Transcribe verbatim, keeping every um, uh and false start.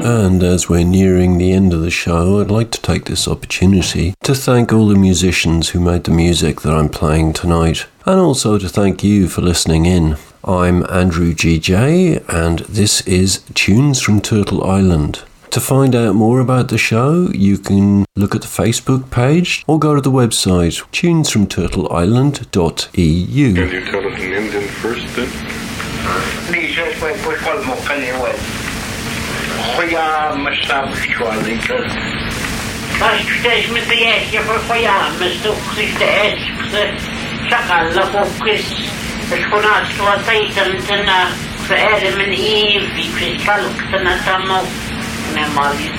And as we're nearing the end of the show, I'd like to take this opportunity to thank all the musicians who made the music that I'm playing tonight, and also to thank you for listening in. I'm Andrew G J, and this is Tunes from Turtle Island. To find out more about the show, you can look at the Facebook page or go to the website tunes from turtle island dot e u. Can you tell us in Indian first then? Nemali